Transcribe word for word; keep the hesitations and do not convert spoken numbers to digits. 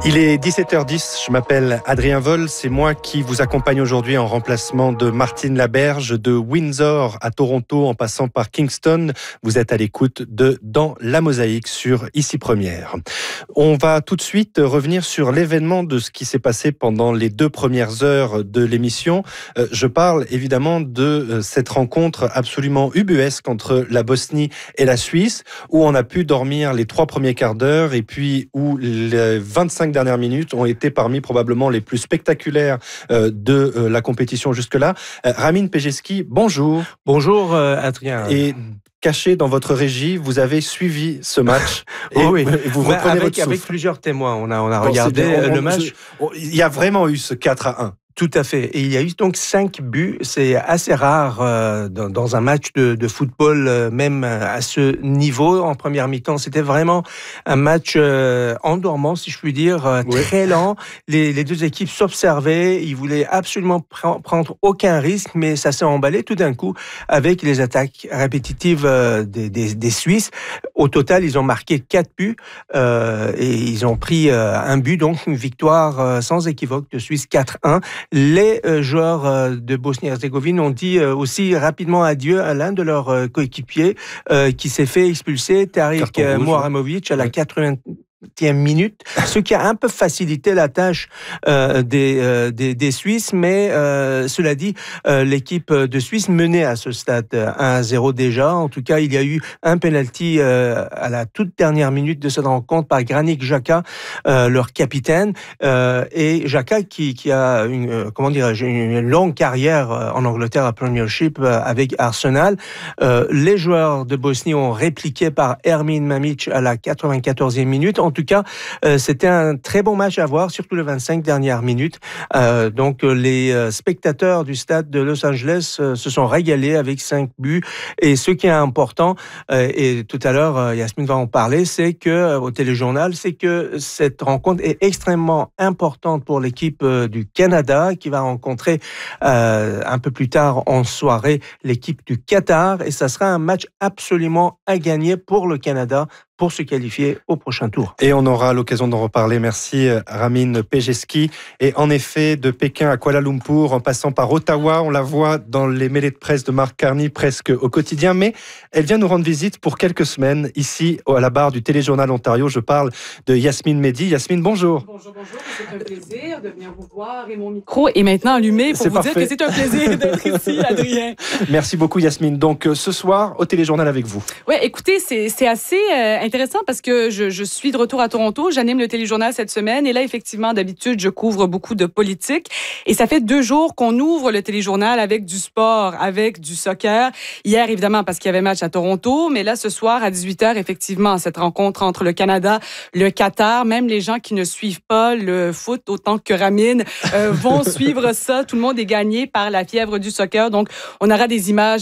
Il est dix-sept heures dix, je m'appelle Adrien Vol, c'est moi qui vous accompagne aujourd'hui en remplacement de Martine Laberge, de Windsor à Toronto en passant par Kingston. Vous êtes à l'écoute de Dans la Mosaïque sur Ici Première. On va tout de suite revenir sur l'événement de ce qui s'est passé pendant les deux premières heures de l'émission. Je parle évidemment de cette rencontre absolument ubuesque entre la Bosnie et la Suisse, où on a pu dormir les trois premiers quarts d'heure et puis où les vingt-cinq dernières minutes ont été parmi probablement les plus spectaculaires euh, de euh, la compétition jusque-là. Euh, Ramin Pejeski, bonjour. Bonjour euh, Adrien. Et caché dans votre régie, vous avez suivi ce match. oh et, oui. et vous bah, reprenez avec, votre souffle. Avec plusieurs témoins, on a, on a bon, regardé bien, on, le match. Je, on, il y a vraiment eu ce quatre à un. Tout à fait. Et il y a eu donc cinq buts. C'est assez rare euh, dans, dans un match de, de football, euh, même à ce niveau. En première mi-temps, c'était vraiment un match euh, endormant, si je puis dire, euh, oui. très lent. Les, les deux équipes s'observaient. Ils voulaient absolument pr- prendre aucun risque, mais ça s'est emballé tout d'un coup avec les attaques répétitives euh, des, des, des Suisses. Au total, ils ont marqué quatre buts euh, et ils ont pris euh, un but, donc une victoire euh, sans équivoque de Suisse quatre un. Les euh, joueurs euh, de Bosnie-Herzégovine ont dit euh, aussi rapidement adieu à l'un de leurs euh, coéquipiers euh, qui s'est fait expulser, Tarik euh, Mohamovic, à la quatre-vingtième minute, ce qui a un peu facilité la tâche euh, des, euh, des, des Suisses, mais euh, cela dit, euh, l'équipe de Suisse menait à ce stade un à zéro déjà. En tout cas, il y a eu un penalty euh, à la toute dernière minute de cette rencontre par Granit Xhaka, euh, leur capitaine, euh, et Xhaka qui, qui a une, euh, comment dirais-je, une longue carrière en Angleterre à Premiership euh, avec Arsenal. Euh, les joueurs de Bosnie ont répliqué par Ermin Mamić à la quatre-vingt-quatorzième minute. En tout cas, euh, c'était un très bon match à voir, surtout les vingt-cinq dernières minutes. Euh, donc, les euh, spectateurs du stade de Los Angeles euh, se sont régalés avec cinq buts. Et ce qui est important, euh, et tout à l'heure, euh, Yasmine va en parler, c'est que euh, au téléjournal, c'est que cette rencontre est extrêmement importante pour l'équipe euh, du Canada qui va rencontrer euh, un peu plus tard en soirée l'équipe du Qatar. Et ça sera un match absolument à gagner pour le Canada pour se qualifier au prochain tour. Et on aura l'occasion d'en reparler. Merci Ramin Pejeski. Et en effet, de Pékin à Kuala Lumpur, en passant par Ottawa, on la voit dans les mêlées de presse de Marc Carney presque au quotidien, mais elle vient nous rendre visite pour quelques semaines ici à la barre du Téléjournal Ontario. Je parle de Yasmine Mehdi. Yasmine, bonjour. Bonjour, bonjour. C'est un plaisir de venir vous voir et mon micro est maintenant allumé pour c'est vous parfait. dire que c'est un plaisir d'être ici, Adrien. Merci beaucoup Yasmine. Donc ce soir, au Téléjournal avec vous. Oui, écoutez, c'est, c'est assez euh, intéressant parce que je, je suis de retour à Toronto. J'anime le Téléjournal cette semaine. Et là, effectivement, d'habitude, je couvre beaucoup de politique. Et ça fait deux jours qu'on ouvre le Téléjournal avec du sport, avec du soccer. Hier, évidemment, parce qu'il y avait match à Toronto. Mais là, ce soir, à dix-huit heures, effectivement, cette rencontre entre le Canada, le Qatar, même les gens qui ne suivent pas le foot autant que Ramin euh, vont suivre ça. Tout le monde est gagné par la fièvre du soccer. Donc, on aura des images